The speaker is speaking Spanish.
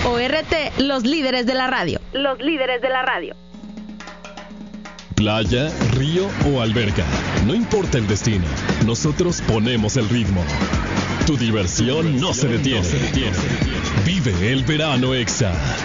ORT, los líderes de la radio. Los líderes de la radio. Playa, río o alberca, no importa el destino, nosotros ponemos el ritmo. Tu diversión no se detiene. Vive el verano Exa.